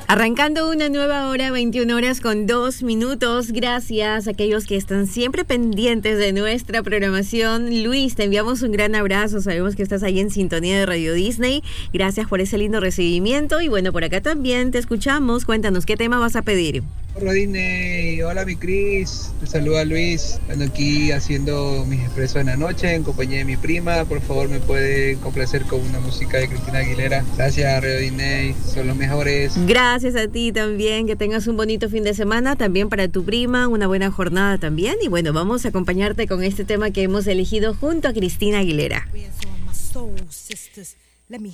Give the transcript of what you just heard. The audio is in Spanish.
Arrancando una nueva hora, 21 horas con 2 minutos. Gracias a aquellos que están siempre pendientes de nuestra programación. Luis, te enviamos un gran abrazo. Sabemos que estás ahí en sintonía de Radio Disney. Gracias por ese lindo recibimiento. Y bueno, por acá también te escuchamos. Cuéntanos, ¿qué tema vas a pedir? Hola Disney, hola mi Cris, te saluda Luis, ando aquí haciendo mis expresos en la noche en compañía de mi prima. Por favor me puede complacer con una música de Cristina Aguilera. Gracias Radio Disney, son los mejores. Gracias a ti también, que tengas un bonito fin de semana, también para tu prima, una buena jornada también. Y bueno, vamos a acompañarte con este tema que hemos elegido junto a Cristina Aguilera.